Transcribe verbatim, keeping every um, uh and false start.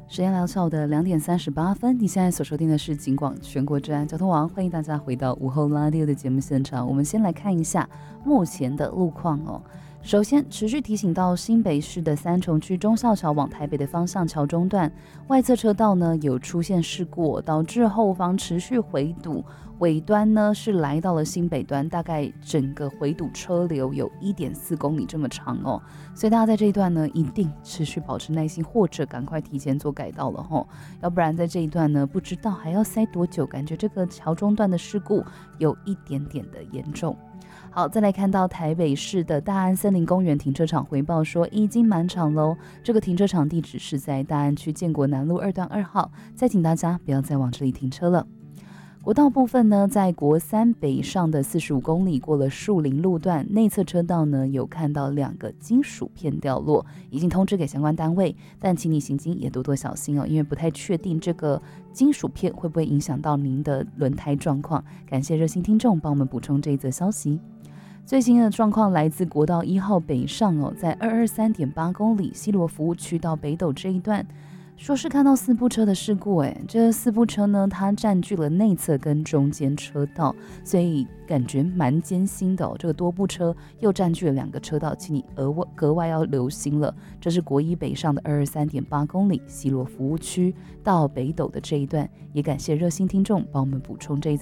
时间来到的两点三十八分，你现在所收听的是警广全国治安交通网，欢迎大家回到午后拉六的节目现场。我们先来看一下目前的路况哦。首先，持续提醒到新北市的三重区忠孝桥往台北的方向桥中段外侧车道呢有出现事故，导致后方持续回堵，尾端呢是来到了新北端，大概整个回堵车流有 一点四公里这么长哦。所以大家在这一段呢一定持续保持耐心，或者赶快提前做改道了吼，要不然在这一段呢不知道还要塞多久，感觉这个桥中段的事故有一点点的严重。好，再来看到台北市的大安森林公园停车场回报说已经满场喽，这个停车场地址是在大安区建国南路二段二号，再请大家不要再往这里停车了。国道部分呢，在国三北上的四十五公里过了树林路段，内侧车道呢有看到两个金属片掉落，已经通知给相关单位，但请你行经也多多小心哦，因为不太确定这个金属片会不会影响到您的轮胎状况。感谢热心听众帮我们补充这一则消息。最新的状况来自国道一号北上哦，在 二二三点八公里西螺服务区到北斗这一段，说是看到四部车的事故，哎，这四部车呢，它占据了内侧跟中间车道，所以感觉蛮艰辛的哦。这个多部车又占据了两个车道，请你额外格外要留心了。这是国一北上的 二二三点八公里西螺服务区到北斗的这一段，也感谢热心听众帮我们补充这一